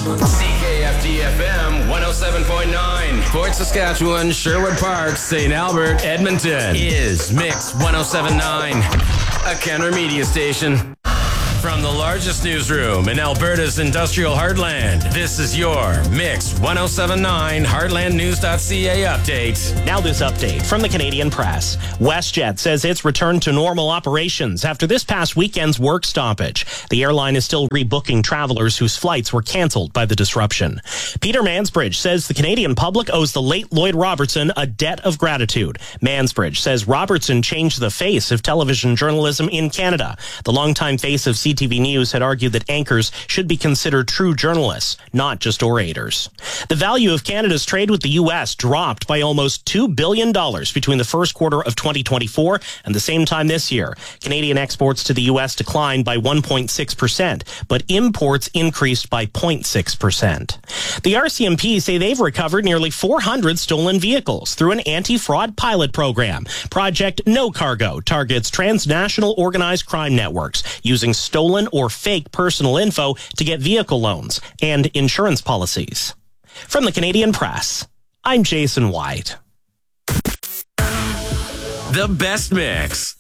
CKFD-FM 107.9. Fort Saskatchewan, Sherwood Park, St. Albert, Edmonton is Mix 107.9, a Kenner media station. From the largest newsroom in Alberta's industrial heartland, this is your Mix 107.9 HeartlandNews.ca update. Now this update from the Canadian Press. WestJet says it's returned to normal operations after this past weekend's work stoppage. The airline is still rebooking travelers whose flights were cancelled by the disruption. Peter Mansbridge says the Canadian public owes the late Lloyd Robertson a debt of gratitude. Mansbridge says Robertson changed the face of television journalism in Canada. The longtime face of CTV News had argued that anchors should be considered true journalists, not just orators. The value of Canada's trade with the U.S. dropped by almost $2 billion between the first quarter of 2024 and the same time this year. Canadian exports to the U.S. declined by 1.6%, but imports increased by 0.6%. The RCMP say they've recovered nearly 400 stolen vehicles through an anti-fraud pilot program. Project No Cargo targets transnational organized crime networks using stolen or fake personal info to get vehicle loans and insurance policies. From the Canadian Press, I'm Jason White. The best mix.